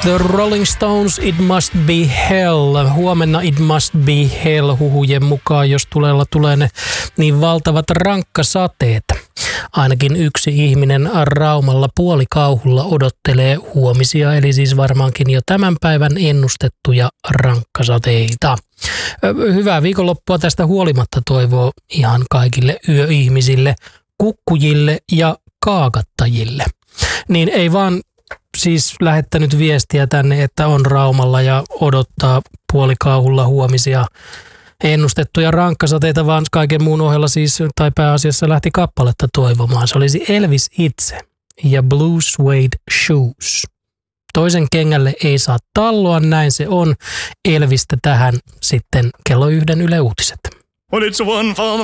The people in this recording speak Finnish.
The Rolling Stones, It Must Be Hell. Huomenna It Must Be Hell huhujen mukaan, jos tulee ne niin valtavat rankkasateet. Ainakin yksi ihminen Raumalla puolikauhulla odottelee huomisia, eli siis varmaankin jo tämän päivän ennustettuja rankkasateita. Hyvää viikonloppua tästä huolimatta toivoo ihan kaikille yöihmisille, kukkujille ja kaakattajille. Niin ei vaan siis lähettänyt viestiä tänne, että on Raumalla ja odottaa puolikauhulla huomisia ennustettuja rankkasateita, vaan kaiken muun ohella siis, tai pääasiassa lähti kappaletta toivomaan. Se olisi Elvis itse ja Blue Suede Shoes. Toisen kengälle ei saa talloa, näin se on. Elvistä tähän sitten kello 1 Yle Uutiset. Well, it's one for